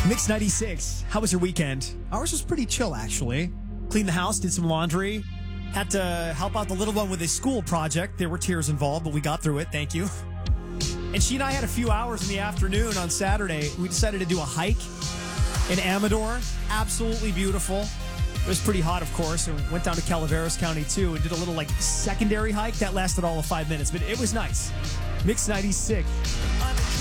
Mix 96. How was your weekend? Ours was pretty chill, actually. Cleaned the house, did some laundry. Had to help out the little one with a school project. There were tears involved, but we got through it. Thank you. And she and I had a few hours in the afternoon on Saturday. We decided to do a hike in Amador. Absolutely beautiful. It was pretty hot, of course, and went down to Calaveras County, too, and did a little, secondary hike. That lasted all of 5 minutes, but it was nice. Mix 96.